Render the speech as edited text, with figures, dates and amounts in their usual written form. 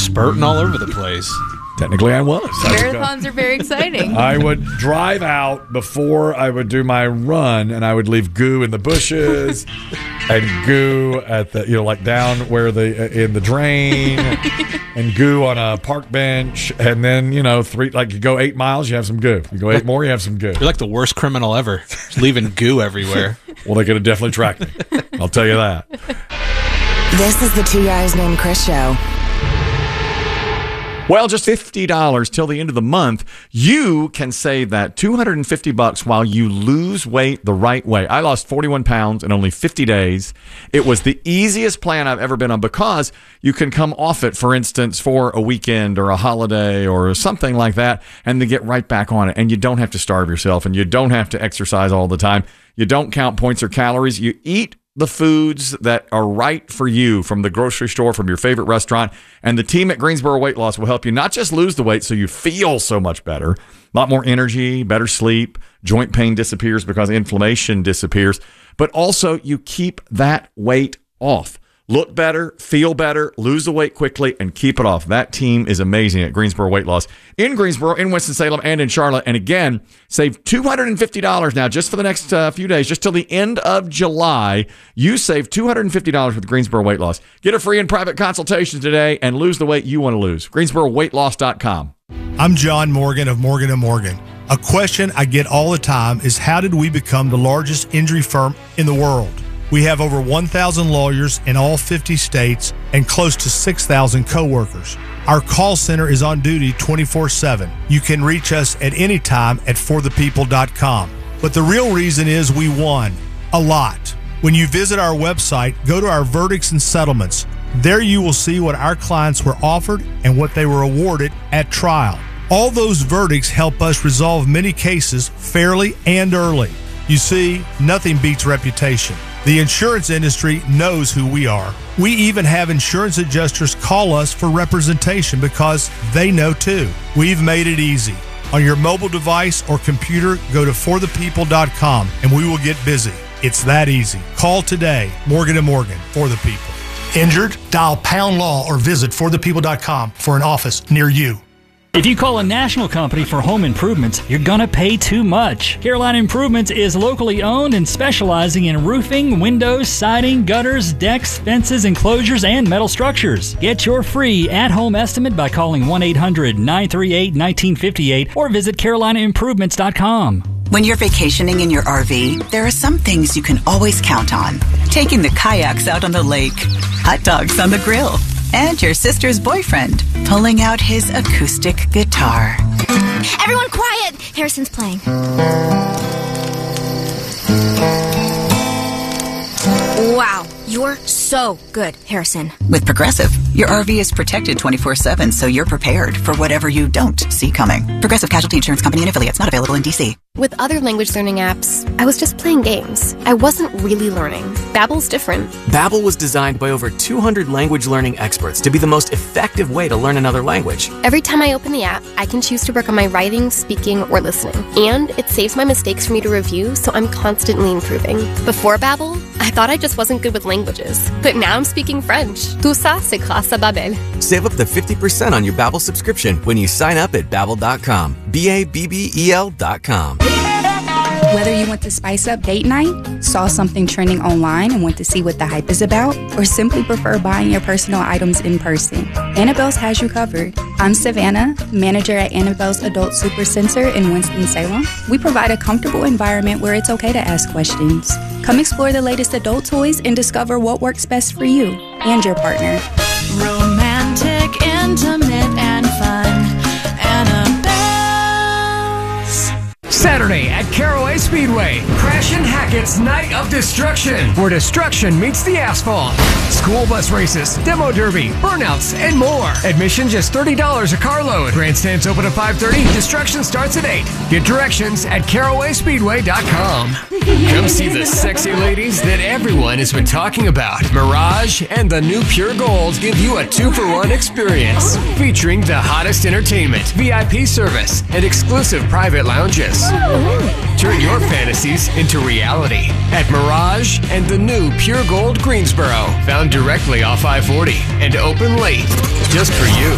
spurting all over the place. Technically, I was. Marathons are very exciting. I would drive out before I would do my run, and I would leave goo in the bushes and goo at the, like down where in the drain and goo on a park bench. And then, you go 8 miles, you have some goo. You go 8 more, you have some goo. You're like the worst criminal ever. Just leaving goo everywhere. Well, they could have definitely tracked me. I'll tell you that. This is the Two Guys Named Chris show. Well, just $50 till the end of the month. You can save that $250 while you lose weight the right way. I lost 41 pounds in only 50 days. It was the easiest plan I've ever been on because you can come off it, for instance, for a weekend or a holiday or something like that, and then get right back on it. And you don't have to starve yourself, and you don't have to exercise all the time. You don't count points or calories. You eat the foods that are right for you from the grocery store, from your favorite restaurant, and the team at Greensboro Weight Loss will help you not just lose the weight so you feel so much better, a lot more energy, better sleep, joint pain disappears because inflammation disappears, but also you keep that weight off. Look better, feel better, lose the weight quickly, and keep it off. That team is amazing at Greensboro Weight Loss. In Greensboro, in Winston-Salem, and in Charlotte. And again, save $250 now just for the next few days, just till the end of July. You save $250 with Greensboro Weight Loss. Get a free and private consultation today and lose the weight you want to lose. GreensboroWeightLoss.com. I'm John Morgan of Morgan & Morgan. A question I get all the time is, how did we become the largest injury firm in the world? We have over 1,000 lawyers in all 50 states and close to 6,000 coworkers. Our call center is on duty 24/7. You can reach us at any time at forthepeople.com. But the real reason is we won a lot. When you visit our website, go to our verdicts and settlements. There you will see what our clients were offered and what they were awarded at trial. All those verdicts help us resolve many cases fairly and early. You see, nothing beats reputation. The insurance industry knows who we are. We even have insurance adjusters call us for representation because they know too. We've made it easy. On your mobile device or computer, go to forthepeople.com and we will get busy. It's that easy. Call today. Morgan & Morgan, for the people. Injured? Dial #law or visit forthepeople.com for an office near you. If you call a national company for home improvements, you're gonna pay too much. Carolina Improvements is locally owned and specializing in roofing, windows, siding, gutters, decks, fences, enclosures, and metal structures. Get your free at-home estimate by calling 1-800-938-1958 or visit CarolinaImprovements.com. When you're vacationing in your RV, there are some things you can always count on. Taking the kayaks out on the lake, hot dogs on the grill, and your sister's boyfriend pulling out his acoustic guitar. Everyone quiet! Harrison's playing. Wow, you're so good, Harrison. With Progressive, your RV is protected 24/7, so you're prepared for whatever you don't see coming. Progressive Casualty Insurance Company and Affiliates, not available in D.C. With other language learning apps, I was just playing games. I wasn't really learning. Babbel's different. Babbel was designed by over 200 language learning experts to be the most effective way to learn another language. Every time I open the app, I can choose to work on my writing, speaking, or listening. And it saves my mistakes for me to review, so I'm constantly improving. Before Babbel, I thought I just wasn't good with languages. But now I'm speaking French. Tout ça, c'est grâce à Babbel. Save up to 50% on your Babbel subscription when you sign up at Babbel.com. BABBEL.com. Whether you want to spice up date night, saw something trending online and want to see what the hype is about, or simply prefer buying your personal items in person, Annabelle's has you covered. I'm Savannah, manager at Annabelle's Adult Super Center in Winston-Salem. We provide a comfortable environment where it's okay to ask questions. Come explore the latest adult toys and discover what works best for you and your partner. Romantic, intimate, and fun. Annabelle's. Saturday at Caraway Speedway, Crash and Hackett's Night of Destruction, where destruction meets the asphalt. School bus races, demo derby, burnouts, and more. Admission just $30 a carload. Grandstands open at 5:30. Destruction starts at 8. Get directions at CarawaySpeedway.com. Come see the sexy ladies that everyone has been talking about. Mirage and the new Pure Gold give you a 2-for-1 experience, featuring the hottest entertainment, VIP service, and exclusive private lounges. Turn your fantasies into reality at Mirage and the new Pure Gold Greensboro, found directly off I-40 and open late just for you.